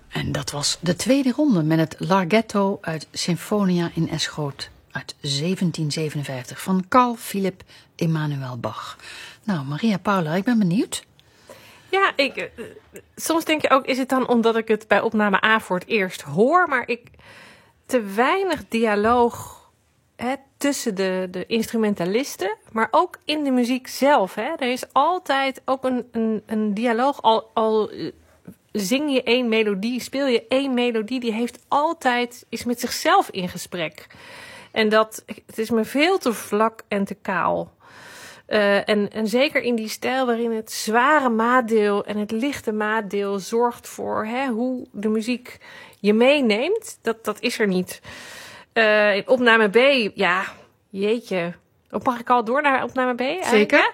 En dat was de tweede ronde met het Larghetto uit Sinfonia in S groot uit 1757 van Carl Philipp Emanuel Bach. Nou, Maria Paula, ik ben benieuwd. Ja, soms denk je ook, is het dan omdat ik het bij opname A voor het eerst hoor, maar te weinig dialoog tussen de instrumentalisten, maar ook in de muziek zelf. Hè. Er is altijd ook een dialoog, al zing je één melodie, speel je één melodie, die is met zichzelf in gesprek. En het is me veel te vlak en te kaal. En zeker in die stijl waarin het zware maatdeel en het lichte maatdeel zorgt voor hoe de muziek je meeneemt, dat is er niet. In opname B, ja, jeetje. Mag ik al door naar opname B? Zeker.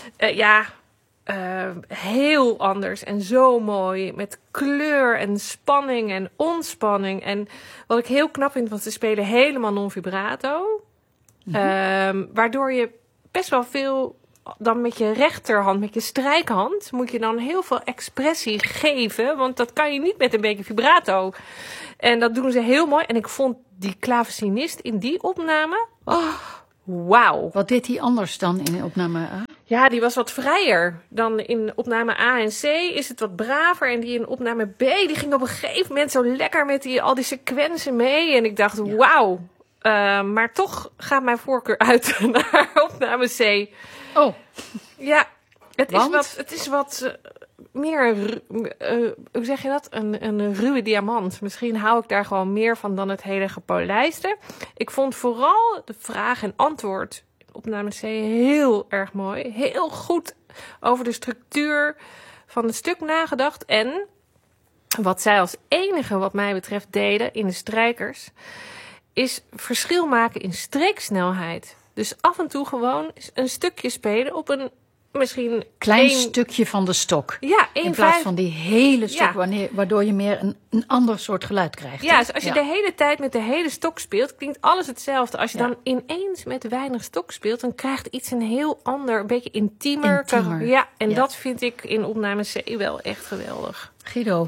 Heel anders en zo mooi. Met kleur en spanning en ontspanning. En wat ik heel knap vind, want ze spelen helemaal non-vibrato. Waardoor je best wel veel, dan met je rechterhand, met je strijkhand, moet je dan heel veel expressie geven. Want dat kan je niet met een beetje vibrato. En dat doen ze heel mooi. En ik vond die klavecinist in die opname, wauw. Wat deed hij anders dan in opname A? Ja, die was wat vrijer. Dan in opname A en C is het wat braver. En die in opname B, die ging op een gegeven moment zo lekker met al die sequenzen mee. En ik dacht, wauw. Maar toch gaat mijn voorkeur uit naar opname C. Oh. Ja, het is wat meer, hoe zeg je dat? Een ruwe diamant. Misschien hou ik daar gewoon meer van dan het hele gepolijste. Ik vond vooral de vraag en antwoord opname C heel erg mooi. Heel goed over de structuur van het stuk nagedacht. En wat zij als enige wat mij betreft deden in de strijkers, is verschil maken in streeksnelheid. Dus af en toe gewoon een stukje spelen op een misschien klein stukje van de stok. Ja, in plaats van die hele stok, waardoor je meer een ander soort geluid krijgt. Ja, dus als je de hele tijd met de hele stok speelt, klinkt alles hetzelfde. Als je dan ineens met weinig stok speelt, dan krijgt iets een heel ander, een beetje intiemer. Ja, en dat vind ik in opname C wel echt geweldig. Guido?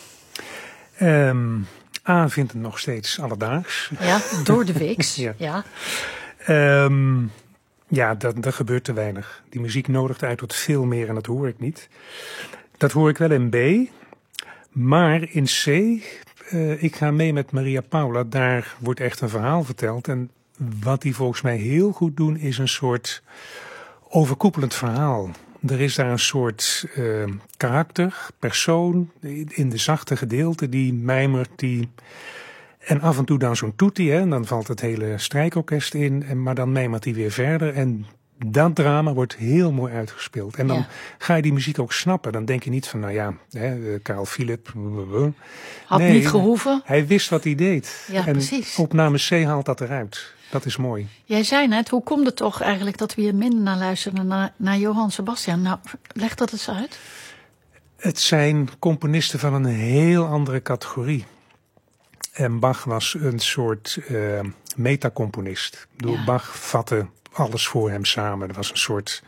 A vindt het nog steeds alledaags. Ja, door de weeks. Ja. Ja, dat gebeurt te weinig. Die muziek nodigt uit tot veel meer en dat hoor ik niet. Dat hoor ik wel in B. Maar in C, ik ga mee met Maria Paula. Daar wordt echt een verhaal verteld. En wat die volgens mij heel goed doen is een soort overkoepelend verhaal. Er is daar een soort karakter, persoon in de zachte gedeelte die mijmert, en af en toe dan zo'n toetie, en dan valt het hele strijkorkest in, maar dan mijmert hij weer verder. En dat drama wordt heel mooi uitgespeeld. En dan ga je die muziek ook snappen. Dan denk je niet van, Carl Philipp. Had niet gehoeven. Hij wist wat hij deed. Ja, en precies. Opname C haalt dat eruit. Dat is mooi. Jij zei net, hoe komt het toch eigenlijk dat we hier minder naar luisteren naar Johann Sebastian? Nou, leg dat eens uit. Het zijn componisten van een heel andere categorie. En Bach was een soort metacomponist. Bach vatte alles voor hem samen. Er was een soort,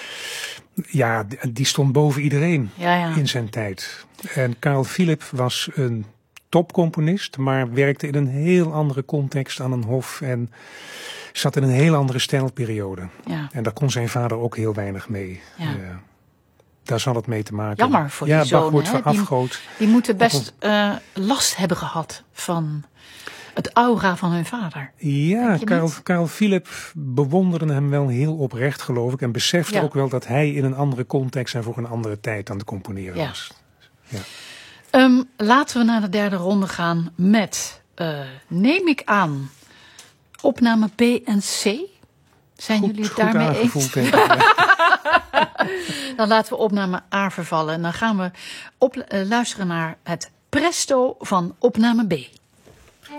die stond boven iedereen in zijn tijd. En Carl Philipp was een topcomponist, maar werkte in een heel andere context aan een hof en zat in een heel andere stijlperiode. Ja. En daar kon zijn vader ook heel weinig mee. Ja. Daar zal het mee te maken. Jammer voor die zoon. Bach wordt verafgood. Die moeten best last hebben gehad van het aura van hun vader. Ja, Carl Philipp bewonderde hem wel heel oprecht, geloof ik. En besefte ook wel dat hij in een andere context en voor een andere tijd aan het componeren was. Ja. Laten we naar de derde ronde gaan met, neem ik aan, opname B en C. Zijn jullie het daarmee eens? Dan laten we opname A vervallen. En dan gaan we luisteren naar het presto van opname B.